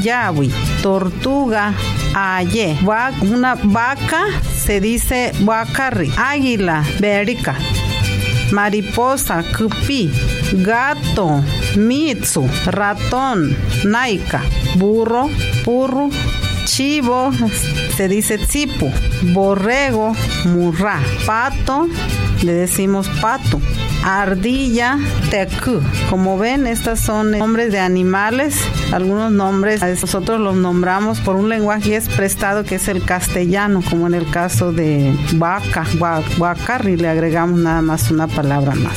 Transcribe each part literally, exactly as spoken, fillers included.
yawi, tortuga, aye, Va- una vaca se dice huacarri, águila, berica, mariposa, cupi, gato, mitsu, ratón, naika, burro, purru, chivo, se dice tzipu, borrego, murra, pato, le decimos pato, ardilla, tecu. Como ven, estos son nombres de animales. Algunos nombres nosotros los nombramos por un lenguaje es prestado que es el castellano, como en el caso de vaca, huacarri, le agregamos nada más una palabra más.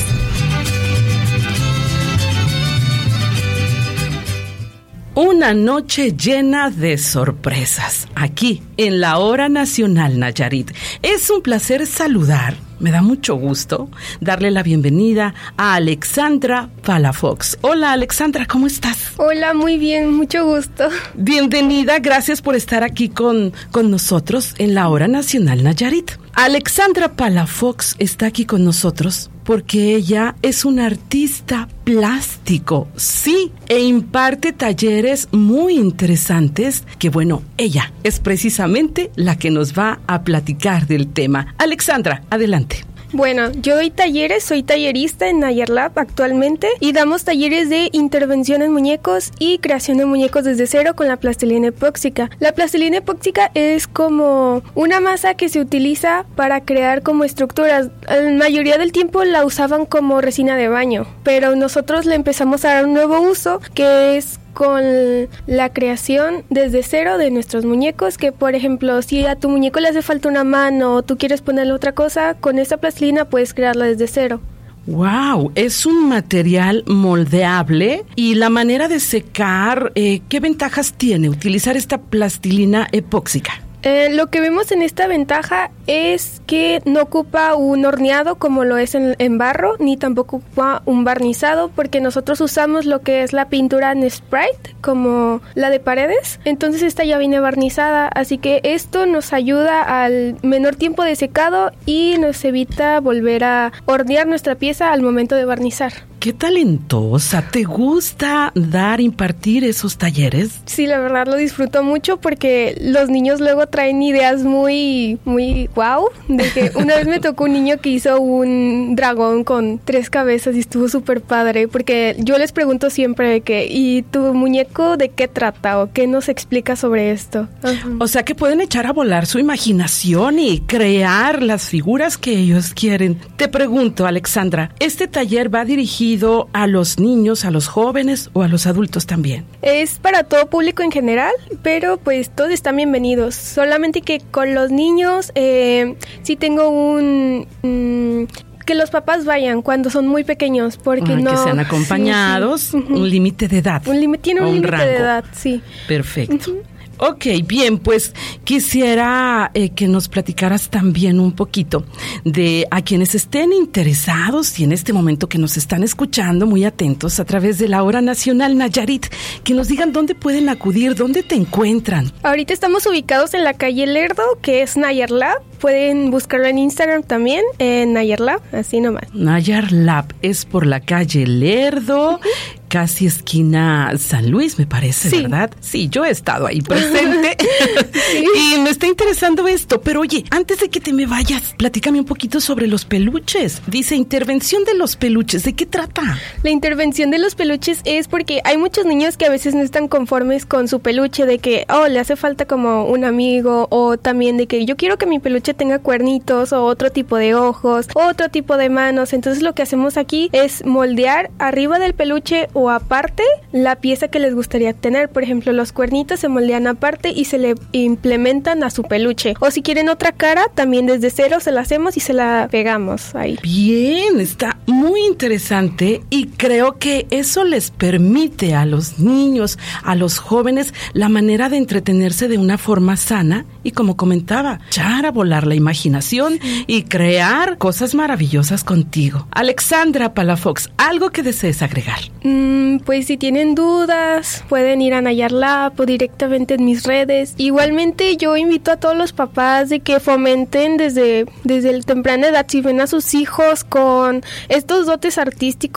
Una noche llena de sorpresas, aquí en la Hora Nacional Nayarit. Es un placer saludar, me da mucho gusto darle la bienvenida a Alexandra Palafox. Hola Alexandra, ¿cómo estás? Hola, muy bien, mucho gusto. Bienvenida, gracias por estar aquí con, con nosotros en la Hora Nacional Nayarit. Alexandra Palafox está aquí con nosotros porque ella es una artista plástico, sí, e imparte talleres muy interesantes que, bueno, ella es precisamente la que nos va a platicar del tema. Alexandra, adelante. Bueno, yo doy talleres, soy tallerista en Nayar Lab actualmente y damos talleres de intervención en muñecos y creación de muñecos desde cero con la plastilina epóxica. La plastilina epóxica es como una masa que se utiliza para crear como estructuras. La mayoría del tiempo la usaban como resina de baño, pero nosotros le empezamos a dar un nuevo uso que es con la creación desde cero de nuestros muñecos, que por ejemplo, si a tu muñeco le hace falta una mano o tú quieres ponerle otra cosa, con esta plastilina puedes crearla desde cero. Wow, es un material moldeable y la manera de secar, eh, ¿qué ventajas tiene utilizar esta plastilina epóxica? Eh, lo que vemos en esta ventaja es que no ocupa un horneado como lo es en, en barro, ni tampoco ocupa un barnizado, porque nosotros usamos lo que es la pintura en Sprite, como la de paredes, entonces esta ya viene barnizada, así que esto nos ayuda al menor tiempo de secado y nos evita volver a hornear nuestra pieza al momento de barnizar. ¡Qué talentosa! ¿Te gusta dar, impartir esos talleres? Sí, la verdad lo disfruto mucho porque los niños luego traen ideas muy, muy wow. De que una vez me tocó un niño que hizo un dragón con tres cabezas y estuvo súper padre, porque yo les pregunto siempre de que, ¿y tu muñeco de qué trata o qué nos explica sobre esto? Uh-huh. O sea que pueden echar a volar su imaginación y crear las figuras que ellos quieren. Te pregunto, Alexandra, ¿este taller va dirigido a los niños, a los jóvenes o a los adultos también? Es para todo público en general, pero pues todos están bienvenidos. Solamente que con los niños eh, sí tengo un... Mm, que los papás vayan cuando son muy pequeños, porque Ay, no... que sean acompañados, sí, sí. Un límite de edad. Un límite, tiene un límite de edad, sí. Perfecto. Uh-huh. Ok, bien, pues quisiera eh, que nos platicaras también un poquito de a quienes estén interesados y en este momento que nos están escuchando muy atentos a través de la Hora Nacional Nayarit, que nos digan dónde pueden acudir, dónde te encuentran. Ahorita estamos ubicados en la calle Lerdo, que es Nayar Lab. Pueden buscarlo en Instagram también, en Nayar Lab, así nomás. Nayar Lab es por la calle Lerdo, uh-huh. Casi esquina San Luis, me parece, sí. ¿Verdad? Sí, yo he estado ahí presente. Sí. Y me está interesando esto. Pero oye, antes de que te me vayas, platícame un poquito sobre los peluches. Dice, intervención de los peluches. ¿De qué trata? La intervención de los peluches es porque hay muchos niños que a veces no están conformes con su peluche, de que, oh, le hace falta como un amigo, o también de que yo quiero que mi peluche tenga cuernitos, o otro tipo de ojos, otro tipo de manos. Entonces lo que hacemos aquí es moldear arriba del peluche o aparte la pieza que les gustaría tener. Por ejemplo, los cuernitos se moldean aparte y se le implementan a su peluche. O si quieren otra cara, también desde cero se la hacemos y se la pegamos ahí. Bien, está muy interesante y creo que eso les permite a los niños, a los jóvenes, la manera de entretenerse de una forma sana y, como comentaba, echar a volar la imaginación y crear cosas maravillosas contigo. Alexandra Palafox, ¿algo que desees agregar? Mm, pues si tienen dudas, pueden ir a Nayar Lab o directamente en mis redes. Igualmente yo invito a todos los papás de que fomenten desde, desde el temprana edad, si ven a sus hijos con estos dotes artísticos,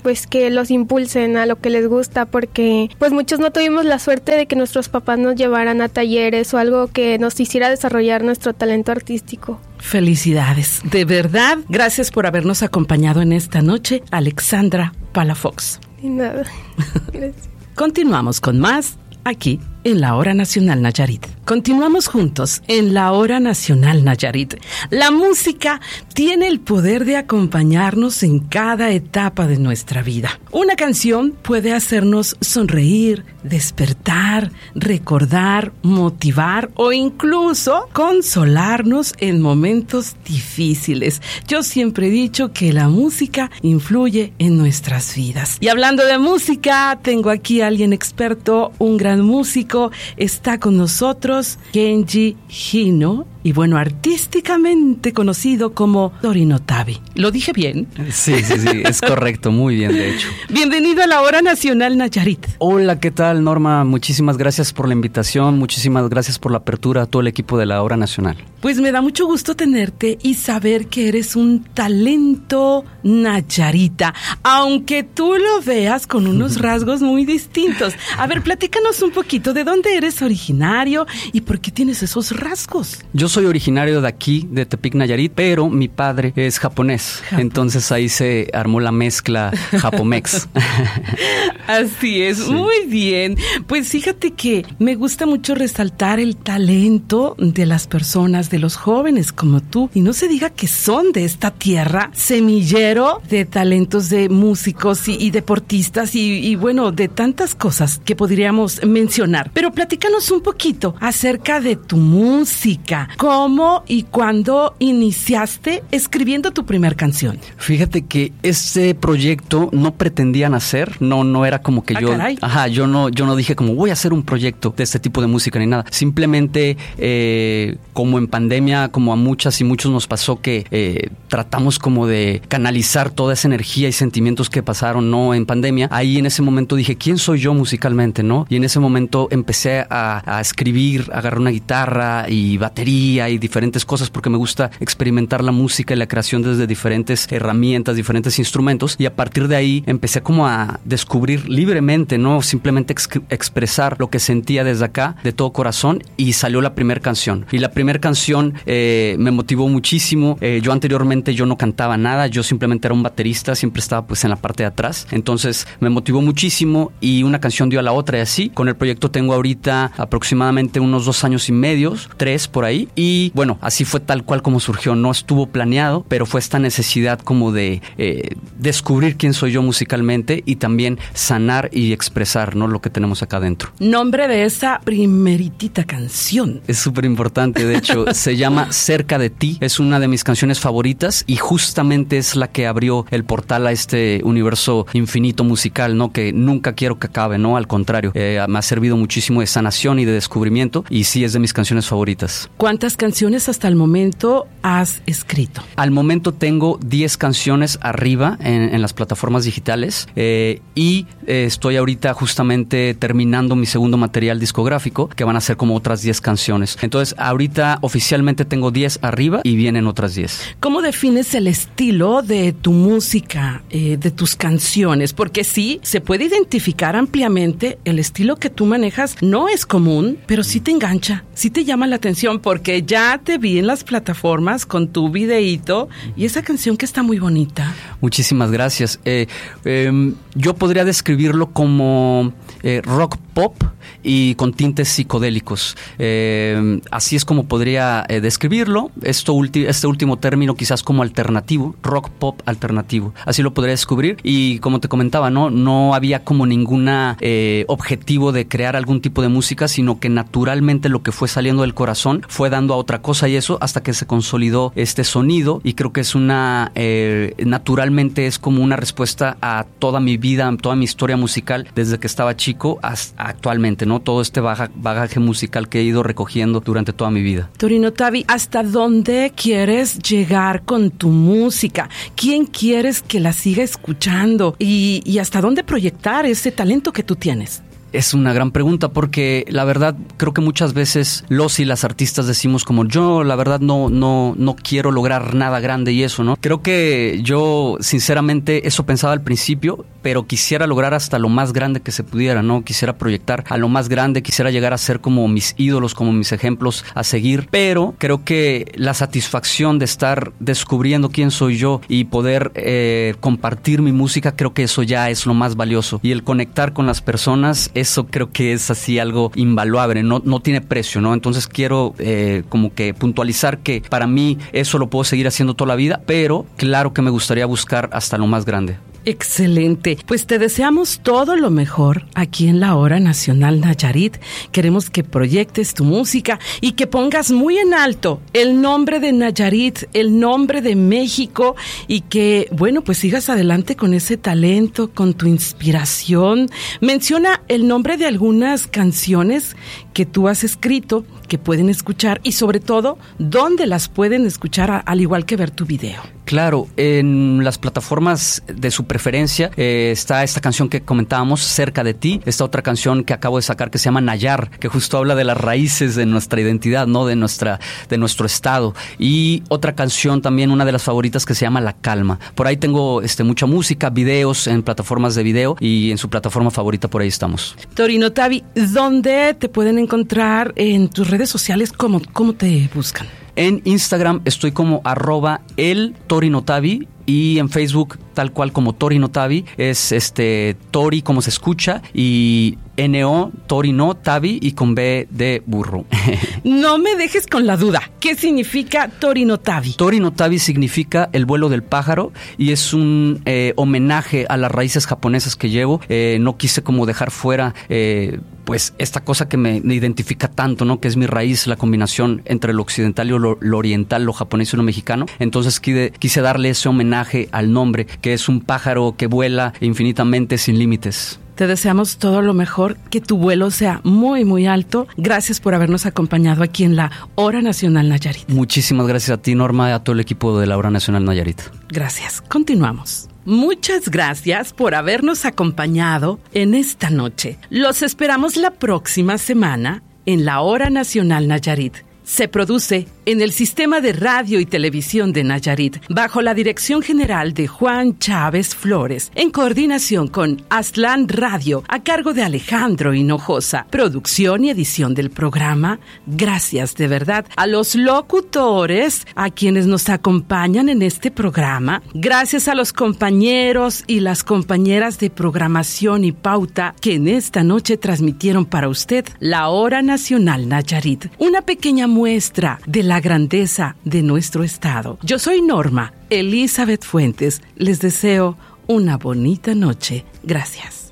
pues que los impulsen a lo que les gusta, porque pues muchos no tuvimos la suerte de que nuestros papás nos llevaran a talleres o algo que nos hiciera desarrollar nuestro talento artístico. Felicidades, de verdad, gracias por habernos acompañado en esta noche, Alexandra Palafox. Y nada, gracias. Continuamos con más aquí en La Hora Nacional Nayarit. Continuamos juntos en La Hora Nacional Nayarit. La música tiene el poder de acompañarnos en cada etapa de nuestra vida. Una canción puede hacernos sonreír, despertar, recordar, motivar o incluso consolarnos en momentos difíciles. Yo siempre he dicho que la música influye en nuestras vidas. Y hablando de música, tengo aquí a alguien experto, un gran músico. Está con nosotros Kenji Hino, y bueno, artísticamente conocido como Torino Tavi. ¿Lo dije bien? Sí, sí, sí, es correcto, muy bien, de hecho. Bienvenido a La Hora Nacional Nayarit. Hola, ¿qué tal, Norma? Muchísimas gracias por la invitación, muchísimas gracias por la apertura a todo el equipo de La Hora Nacional. Pues me da mucho gusto tenerte y saber que eres un talento nayarita, aunque tú lo veas con unos rasgos muy distintos. A ver, platícanos un poquito de dónde eres originario y por qué tienes esos rasgos. Yo soy originario de aquí, de Tepic, Nayarit, pero mi padre es japonés. Japón. Entonces ahí se armó la mezcla japomex. Así es, sí. Muy bien. Pues fíjate que me gusta mucho resaltar el talento de las personas, de los jóvenes como tú. Y no se diga que son de esta tierra, semillero de talentos de músicos y, y deportistas y, y bueno, de tantas cosas que podríamos mencionar. Pero platícanos un poquito acerca de tu música. ¿Cómo y cuándo iniciaste escribiendo tu primer canción? Fíjate que este proyecto no pretendía nacer, no, no era como que ah, yo, caray. ajá, yo no, yo no dije como voy a hacer un proyecto de este tipo de música ni nada. Simplemente, eh, como en pandemia, como a muchas y muchos nos pasó que eh, tratamos como de canalizar toda esa energía y sentimientos que pasaron, ¿no? En pandemia. Ahí en ese momento dije, ¿quién soy yo musicalmente, no? Y en ese momento empecé a, a escribir, agarré una guitarra y batería y diferentes cosas porque me gusta experimentar la música y la creación desde diferentes herramientas, diferentes instrumentos, y a partir de ahí empecé como a descubrir libremente, no simplemente ex- expresar lo que sentía desde acá de todo corazón, y salió la primera canción. Y la primera canción eh, me motivó muchísimo. Eh, yo anteriormente yo no cantaba nada, yo simplemente era un baterista, siempre estaba pues en la parte de atrás, entonces me motivó muchísimo y una canción dio a la otra y así. Con el proyecto tengo ahorita aproximadamente unos dos años y medio, tres por ahí. Y bueno, así fue tal cual como surgió, no estuvo planeado, pero fue esta necesidad como de eh, descubrir quién soy yo musicalmente y también sanar y expresar, ¿no?, lo que tenemos acá adentro. Nombre de esa primeritita canción. Es súper importante, de hecho, se llama Cerca de ti, es una de mis canciones favoritas y justamente es la que abrió el portal a este universo infinito musical, ¿no?, que nunca quiero que acabe, ¿no?, al contrario, eh, me ha servido muchísimo de sanación y de descubrimiento y sí es de mis canciones favoritas. ¿Cuántas canciones hasta el momento has escrito? Al momento tengo diez canciones arriba en, en las plataformas digitales eh, y eh, estoy ahorita justamente terminando mi segundo material discográfico, que van a ser como otras diez canciones. Entonces ahorita oficialmente tengo diez arriba y vienen otras diez. ¿Cómo defines el estilo de tu música, eh, de tus canciones? Porque sí, se puede identificar ampliamente el estilo que tú manejas. No es común, pero sí te engancha, sí te llama la atención, porque ya te vi en las plataformas con tu videíto y esa canción que está muy bonita. Muchísimas gracias. Eh, eh, yo podría describirlo como eh, rock pop y con tintes psicodélicos. Eh, así es como podría eh, describirlo. Esto ulti- este último término quizás como alternativo, rock pop alternativo. Así lo podría descubrir y como te comentaba, no, no había como ninguna eh, objetivo de crear algún tipo de música, sino que naturalmente lo que fue saliendo del corazón fue dando a otra cosa y eso hasta que se consolidó este sonido y creo que es una, eh, naturalmente es como una respuesta a toda mi vida, a toda mi historia musical desde que estaba chico hasta actualmente, ¿no? Todo este baja, bagaje musical que he ido recogiendo durante toda mi vida. Torino Tavi, ¿hasta dónde quieres llegar con tu música? ¿Quién quieres que la siga escuchando? ¿Y, y hasta dónde proyectar ese talento que tú tienes? Es una gran pregunta porque la verdad creo que muchas veces los y las artistas decimos como yo la verdad no, no, no quiero lograr nada grande y eso, ¿no? Creo que yo sinceramente eso pensaba al principio, pero quisiera lograr hasta lo más grande que se pudiera, ¿no? Quisiera proyectar a lo más grande, quisiera llegar a ser como mis ídolos, como mis ejemplos a seguir, pero creo que la satisfacción de estar descubriendo quién soy yo y poder eh, compartir mi música, creo que eso ya es lo más valioso. Y el conectar con las personas, eso creo que es así algo invaluable, no, no tiene precio, ¿no? Entonces quiero eh, como que puntualizar que para mí eso lo puedo seguir haciendo toda la vida, pero claro que me gustaría buscar hasta lo más grande. Excelente. Pues te deseamos todo lo mejor aquí en la Hora Nacional Nayarit. Queremos que proyectes tu música y que pongas muy en alto el nombre de Nayarit, el nombre de México y que, bueno, pues sigas adelante con ese talento, con tu inspiración. Menciona el nombre de algunas canciones que tú has escrito, que pueden escuchar y sobre todo, ¿dónde las pueden escuchar al igual que ver tu video? Claro, en las plataformas de su preferencia eh, está esta canción que comentábamos, Cerca de ti, esta otra canción que acabo de sacar que se llama Nayar, que justo habla de las raíces de nuestra identidad, ¿no? De nuestra, de nuestro estado. Y otra canción también, una de las favoritas que se llama La Calma. Por ahí tengo este, mucha música, videos en plataformas de video y en su plataforma favorita por ahí estamos. Torino Tavi, ¿dónde te pueden encontrar en tus redes sociales? ¿Cómo, cómo te buscan? En Instagram estoy como arroba el Torino Tavi y en Facebook tal cual como Torino Tavi, es este Tori como se escucha y N O Torino Tavi y con B de burro. No me dejes con la duda. ¿Qué significa Torino Tavi? Torino Tavi significa el vuelo del pájaro y es un eh, homenaje a las raíces japonesas que llevo. Eh, no quise como dejar fuera eh, pues esta cosa que me, me identifica tanto, ¿no? Que es mi raíz, la combinación entre lo occidental y lo, lo oriental, lo japonés y lo mexicano. Entonces quise, quise darle ese homenaje al nombre, que es un pájaro que vuela infinitamente sin límites. Te deseamos todo lo mejor, que tu vuelo sea muy, muy alto. Gracias por habernos acompañado aquí en la Hora Nacional Nayarit. Muchísimas gracias a ti, Norma, y a todo el equipo de la Hora Nacional Nayarit. Gracias. Continuamos. Muchas gracias por habernos acompañado en esta noche. Los esperamos la próxima semana en la Hora Nacional Nayarit. Se produce en el Sistema de Radio y Televisión de Nayarit, bajo la dirección general de Juan Chávez Flores, en coordinación con Aztlán Radio, a cargo de Alejandro Hinojosa. Producción y edición del programa. Gracias de verdad a los locutores, a quienes nos acompañan en este programa. Gracias a los compañeros y las compañeras de programación y pauta que en esta noche transmitieron para usted la Hora Nacional Nayarit. Una pequeña muestra de la grandeza de nuestro estado. Yo soy Norma Elizabeth Fuentes. Les deseo una bonita noche. Gracias.